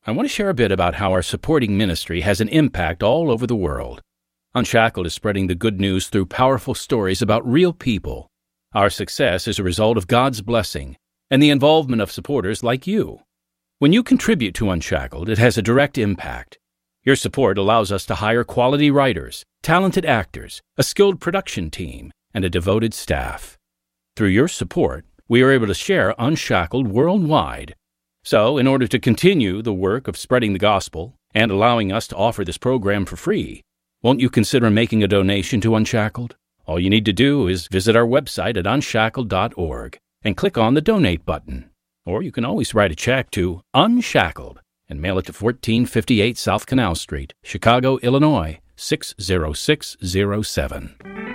I want to share a bit about how our supporting ministry has an impact all over the world. Unshackled is spreading the good news through powerful stories about real people. Our success is a result of God's blessing and the involvement of supporters like you. When you contribute to Unshackled, it has a direct impact. Your support allows us to hire quality writers, talented actors, a skilled production team, and a devoted staff. Through your support, we are able to share Unshackled worldwide. So, in order to continue the work of spreading the gospel and allowing us to offer this program for free, won't you consider making a donation to Unshackled? All you need to do is visit our website at unshackled.org and click on the Donate button. Or you can always write a check to Unshackled and mail it to 1458 South Canal Street, Chicago, Illinois, 60607.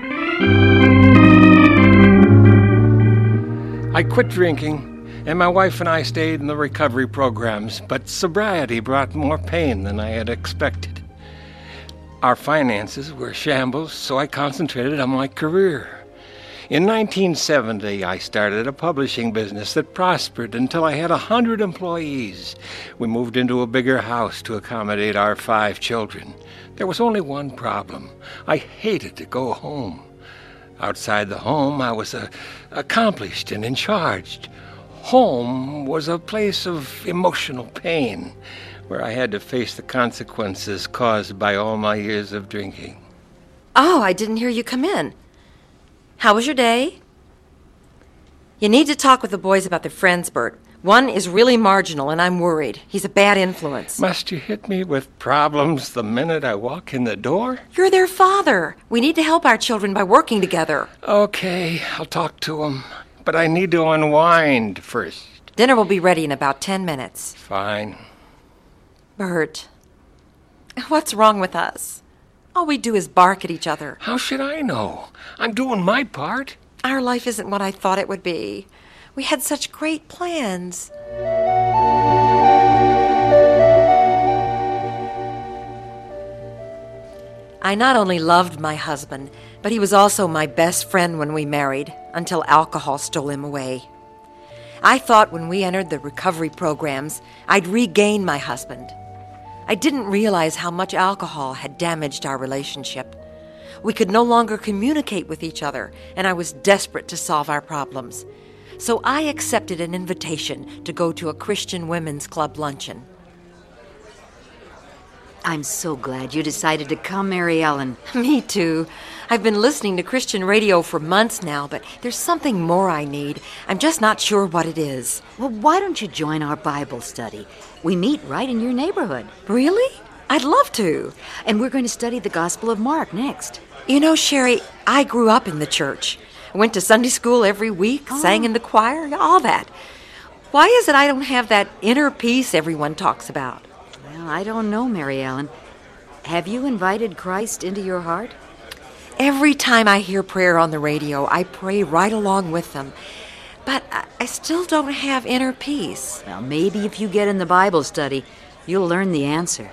I quit drinking, and my wife and I stayed in the recovery programs, but sobriety brought more pain than I had expected. Our finances were shambles, so I concentrated on my career. In 1970, I started a publishing business that prospered until I had 100 employees. We moved into a bigger house to accommodate our 5 children. There was only one problem. I hated to go home. Outside the home, I was accomplished and in charge. Home was a place of emotional pain, where I had to face the consequences caused by all my years of drinking. Oh, I didn't hear you come in. How was your day? You need to talk with the boys about their friends, Bert. One is really marginal, and I'm worried. He's a bad influence. Must you hit me with problems the minute I walk in the door? You're their father. We need to help our children by working together. Okay, I'll talk to them. But I need to unwind first. Dinner will be ready in about 10 minutes. Fine. Bert, what's wrong with us? All we do is bark at each other. How should I know? I'm doing my part. Our life isn't what I thought it would be. We had such great plans. I not only loved my husband, but he was also my best friend when we married, until alcohol stole him away. I thought when we entered the recovery programs, I'd regain my husband. I didn't realize how much alcohol had damaged our relationship. We could no longer communicate with each other, and I was desperate to solve our problems. So I accepted an invitation to go to a Christian women's club luncheon. I'm so glad you decided to come, Mary Ellen. Me too. I've been listening to Christian radio for months now, but there's something more I need. I'm just not sure what it is. Well, why don't you join our Bible study? We meet right in your neighborhood. Really? I'd love to. And we're going to study the Gospel of Mark next. You know, Sherry, I grew up in the church. I went to Sunday school every week, sang in the choir, all that. Why is it I don't have that inner peace everyone talks about? Well, I don't know, Mary Ellen. Have you invited Christ into your heart? Every time I hear prayer on the radio, I pray right along with them. But I still don't have inner peace. Well, maybe if you get in the Bible study, you'll learn the answer.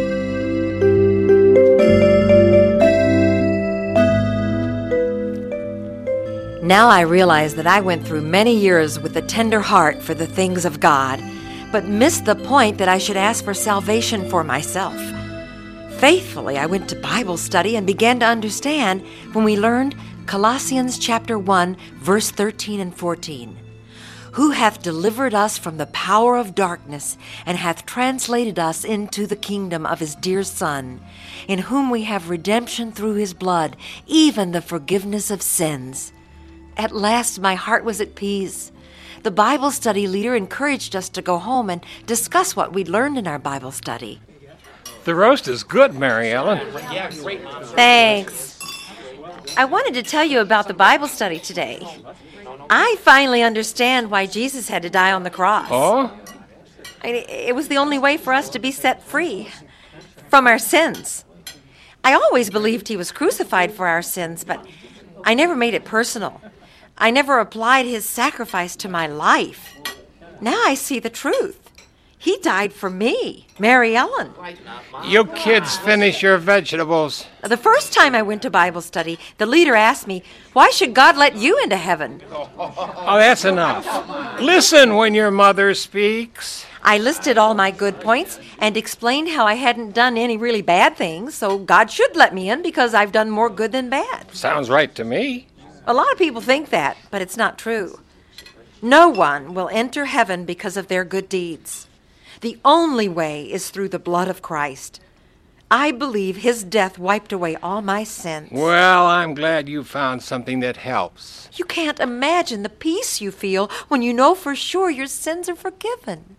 Now I realize that I went through many years with a tender heart for the things of God, but missed the point that I should ask for salvation for myself. Faithfully, I went to Bible study and began to understand when we learned Colossians chapter 1, verse 13 and 14. Who hath delivered us from the power of darkness, and hath translated us into the kingdom of his dear Son, in whom we have redemption through his blood, even the forgiveness of sins. At last my heart was at peace. The Bible study leader encouraged us to go home and discuss what we'd learned in our Bible study. The roast is good, Mary Ellen. Thanks. I wanted to tell you about the Bible study today. I finally understand why Jesus had to die on the cross. Oh? It was the only way for us to be set free from our sins. I always believed he was crucified for our sins, but I never made it personal. I never applied his sacrifice to my life. Now I see the truth. He died for me, Mary Ellen. You kids finish your vegetables. The first time I went to Bible study, the leader asked me, why should God let you into heaven? Oh, that's enough. Listen when your mother speaks. I listed all my good points and explained how I hadn't done any really bad things, so God should let me in because I've done more good than bad. Sounds right to me. A lot of people think that, but it's not true. No one will enter heaven because of their good deeds. The only way is through the blood of Christ. I believe his death wiped away all my sins. Well, I'm glad you found something that helps. You can't imagine the peace you feel when you know for sure your sins are forgiven.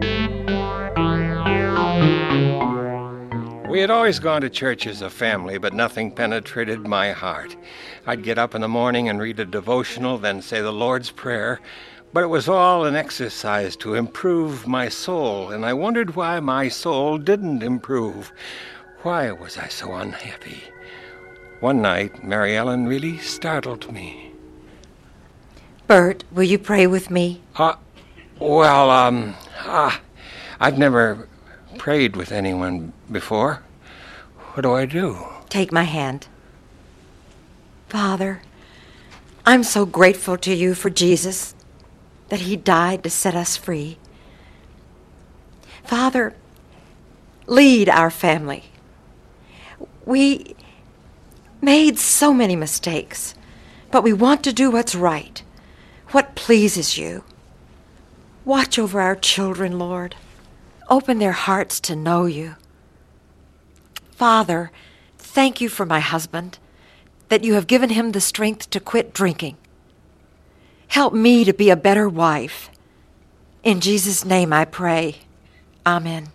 We had always gone to church as a family, but nothing penetrated my heart. I'd get up in the morning and read a devotional, then say the Lord's Prayer, but it was all an exercise to improve my soul, and I wondered why my soul didn't improve. Why was I so unhappy? One night, Mary Ellen really startled me. Bert, will you pray with me? I've never prayed with anyone before. What do I do? Take my hand. Father, I'm so grateful to you for Jesus, that he died to set us free. Father, lead our family. We made so many mistakes, but we want to do what's right, what pleases you. Watch over our children, Lord. Open their hearts to know you. Father, thank you for my husband, that you have given him the strength to quit drinking. Help me to be a better wife. In Jesus' name I pray. Amen.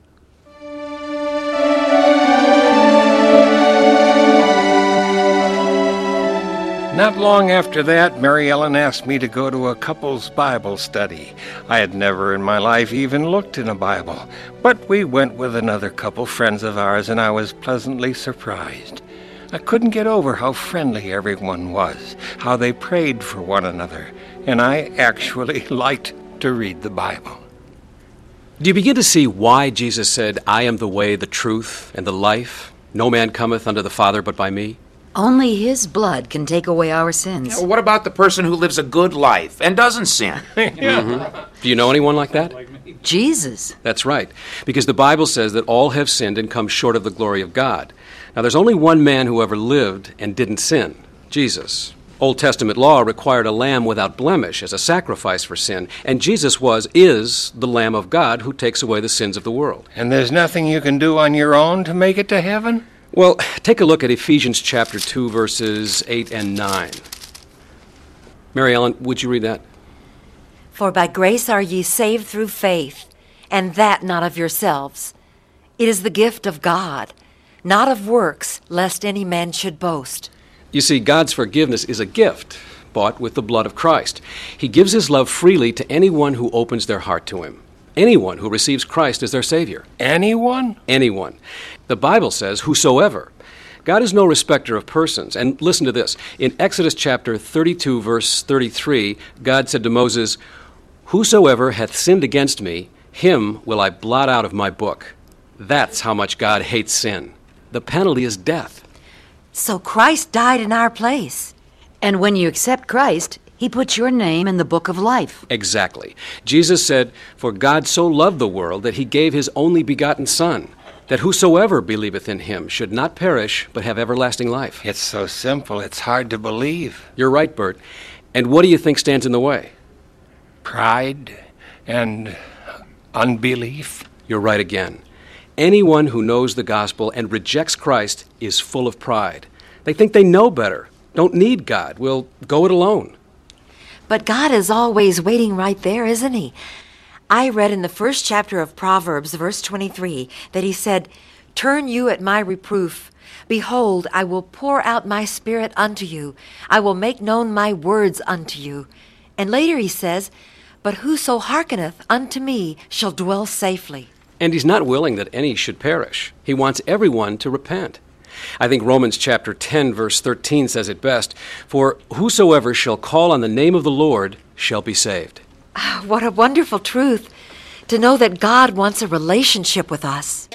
Not long after that, Mary Ellen asked me to go to a couple's Bible study. I had never in my life even looked in a Bible, but we went with another couple, friends of ours, and I was pleasantly surprised. I couldn't get over how friendly everyone was, how they prayed for one another, and I actually liked to read the Bible. Do you begin to see why Jesus said, I am the way, the truth, and the life? No man cometh unto the Father but by me? Only his blood can take away our sins. What about the person who lives a good life and doesn't sin? Do you know anyone like that? Jesus. That's right, because the Bible says that all have sinned and come short of the glory of God. Now, there's only one man who ever lived and didn't sin, Jesus. Old Testament law required a lamb without blemish as a sacrifice for sin, and Jesus is the Lamb of God who takes away the sins of the world. And there's nothing you can do on your own to make it to heaven? Well, take a look at Ephesians chapter 2, verses 8 and 9. Mary Ellen, would you read that? For by grace are ye saved through faith, and that not of yourselves. It is the gift of God, not of works, lest any man should boast. You see, God's forgiveness is a gift bought with the blood of Christ. He gives his love freely to anyone who opens their heart to him. Anyone who receives Christ as their Savior. Anyone? Anyone. The Bible says, whosoever. God is no respecter of persons. And listen to this. In Exodus chapter 32, verse 33, God said to Moses, whosoever hath sinned against me, him will I blot out of my book. That's how much God hates sin. The penalty is death. So Christ died in our place. And when you accept Christ, he puts your name in the book of life. Exactly. Jesus said, for God so loved the world that he gave his only begotten Son, that whosoever believeth in him should not perish, but have everlasting life. It's so simple, it's hard to believe. You're right, Bert. And what do you think stands in the way? Pride and unbelief. You're right again. Anyone who knows the gospel and rejects Christ is full of pride. They think they know better, don't need God, will go it alone. But God is always waiting right there, isn't he? I read in the first chapter of Proverbs, verse 23, that he said, turn you at my reproof. Behold, I will pour out my spirit unto you. I will make known my words unto you. And later he says, but whoso hearkeneth unto me shall dwell safely. And he's not willing that any should perish. He wants everyone to repent. I think Romans chapter 10, verse 13 says it best, for whosoever shall call on the name of the Lord shall be saved. What a wonderful truth to know that God wants a relationship with us.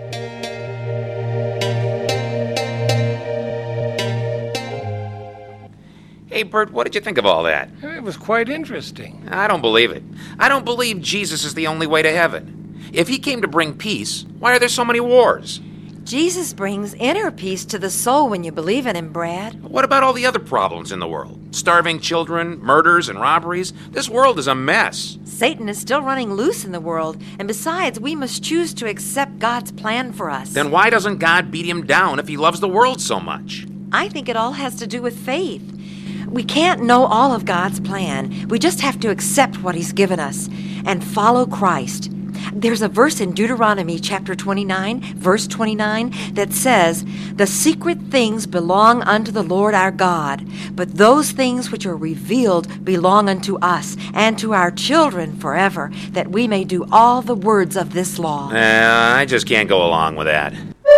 Hey, Bert, what did you think of all that? It was quite interesting. I don't believe it. I don't believe Jesus is the only way to heaven. If he came to bring peace, why are there so many wars? Jesus brings inner peace to the soul when you believe in him, Brad. What about all the other problems in the world? Starving children, murders, and robberies? This world is a mess. Satan is still running loose in the world, and besides, we must choose to accept God's plan for us. Then why doesn't God beat him down if he loves the world so much? I think it all has to do with faith. We can't know all of God's plan. We just have to accept what he's given us and follow Christ. There's a verse in Deuteronomy chapter 29, verse 29, that says, "The secret things belong unto the Lord our God, but those things which are revealed belong unto us and to our children forever, that we may do all the words of this law." I just can't go along with that.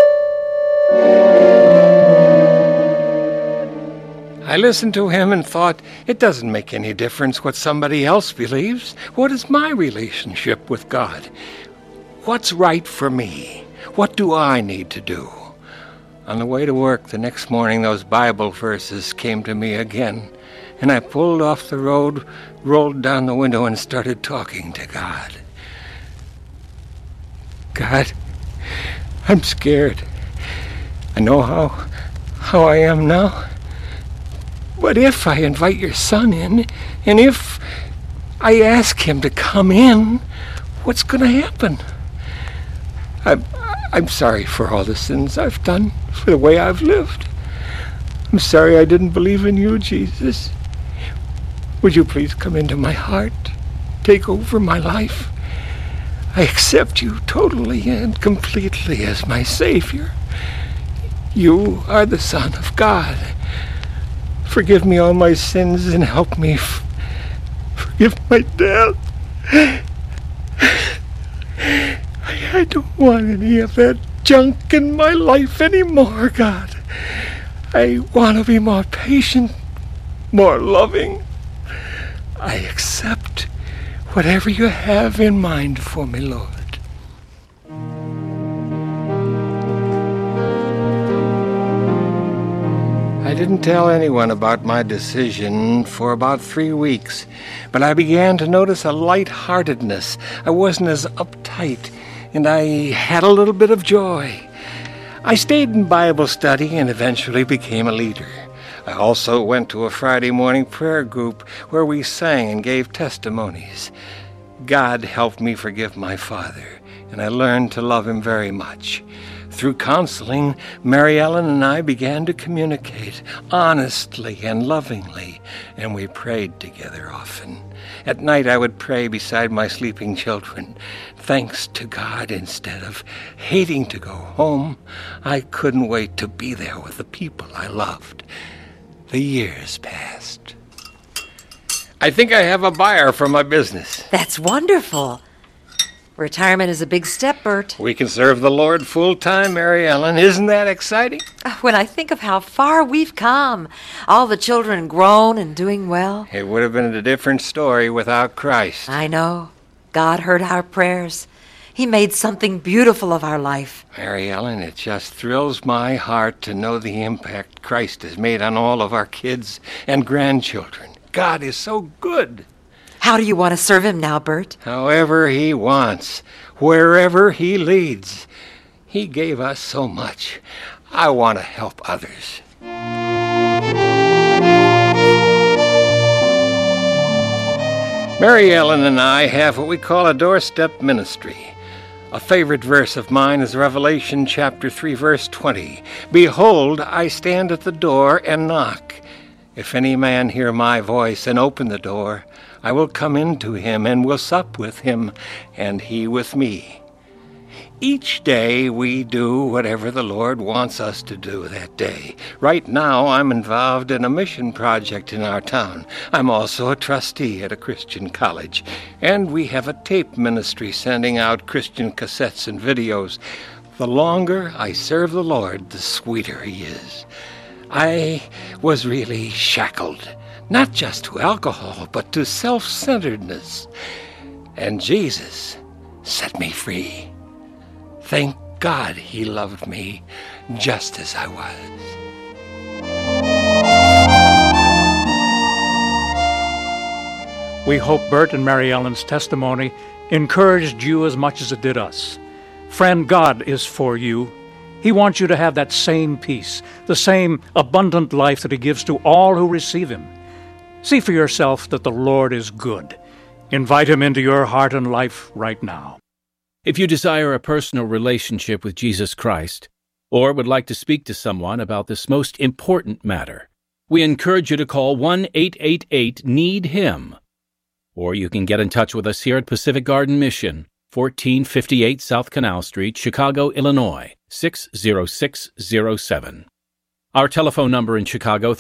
I listened to him and thought, it doesn't make any difference what somebody else believes. What is my relationship with God? What's right for me? What do I need to do? On the way to work the next morning, those Bible verses came to me again, and I pulled off the road, rolled down the window, and started talking to God. God, I'm scared. I know how I am now. But if I invite your son in, and if I ask him to come in, what's going to happen? I'm sorry for all the sins I've done, for the way I've lived. I'm sorry I didn't believe in you, Jesus. Would you please come into my heart, take over my life? I accept you totally and completely as my Savior. You are the Son of God. Forgive me all my sins and help me forgive my dad. I don't want any of that junk in my life anymore, God. I want to be more patient, more loving. I accept whatever you have in mind for me, Lord. I didn't tell anyone about my decision for about 3 weeks, but I began to notice a lightheartedness. I wasn't as uptight, and I had a little bit of joy. I stayed in Bible study and eventually became a leader. I also went to a Friday morning prayer group where we sang and gave testimonies. God helped me forgive my father, and I learned to love him very much. Through counseling, Mary Ellen and I began to communicate honestly and lovingly, and we prayed together often. At night I would pray beside my sleeping children. Thanks to God, instead of hating to go home, I couldn't wait to be there with the people I loved. The years passed. I think I have a buyer for my business. That's wonderful. Retirement is a big step, Bert. We can serve the Lord full-time, Mary Ellen. Isn't that exciting? When I think of how far we've come, all the children grown and doing well. It would have been a different story without Christ. I know. God heard our prayers. He made something beautiful of our life. Mary Ellen, it just thrills my heart to know the impact Christ has made on all of our kids and grandchildren. God is so good. How do you want to serve him now, Bert? However he wants, wherever he leads. He gave us so much. I want to help others. Mary Ellen and I have what we call a doorstep ministry. A favorite verse of mine is Revelation chapter 3, verse 20. Behold, I stand at the door and knock. If any man hear my voice and open the door, I will come into him and will sup with him, and he with me. Each day we do whatever the Lord wants us to do that day. Right now I'm involved in a mission project in our town. I'm also a trustee at a Christian college, and we have a tape ministry sending out Christian cassettes and videos. The longer I serve the Lord, the sweeter he is. I was really shackled, not just to alcohol, but to self-centeredness. And Jesus set me free. Thank God he loved me just as I was. We hope Bert and Mary Ellen's testimony encouraged you as much as it did us. Friend, God is for you. He wants you to have that same peace, the same abundant life that He gives to all who receive Him. See for yourself that the Lord is good. Invite Him into your heart and life right now. If you desire a personal relationship with Jesus Christ, or would like to speak to someone about this most important matter, we encourage you to call 1-888-NEED-HIM. Or you can get in touch with us here at Pacific Garden Mission, 1458 South Canal Street, Chicago, Illinois, 60607. Our telephone number in Chicago,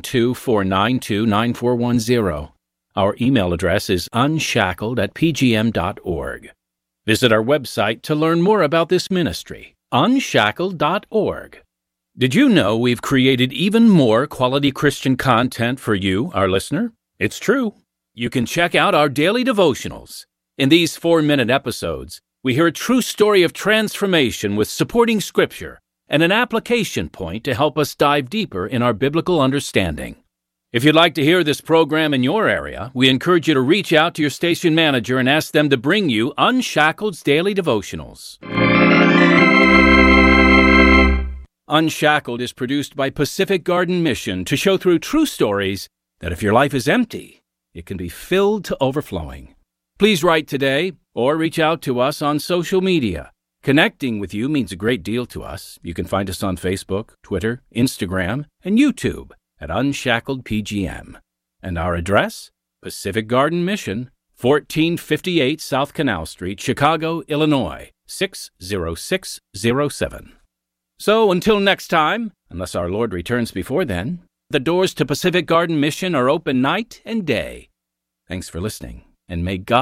312-492-9410. Our email address is unshackled@pgm.org. Visit our website to learn more about this ministry, unshackled.org. Did you know we've created even more quality Christian content for you, our listener? It's true. You can check out our daily devotionals. In these 4-minute episodes, we hear a true story of transformation with supporting scripture and an application point to help us dive deeper in our biblical understanding. If you'd like to hear this program in your area, we encourage you to reach out to your station manager and ask them to bring you Unshackled's Daily Devotionals. Unshackled is produced by Pacific Garden Mission to show through true stories that if your life is empty, it can be filled to overflowing. Please write today or reach out to us on social media. Connecting with you means a great deal to us. You can find us on Facebook, Twitter, Instagram, and YouTube at Unshackled PGM. And our address, Pacific Garden Mission, 1458 South Canal Street, Chicago, Illinois, 60607. So until next time, unless our Lord returns before then, the doors to Pacific Garden Mission are open night and day. Thanks for listening, and may God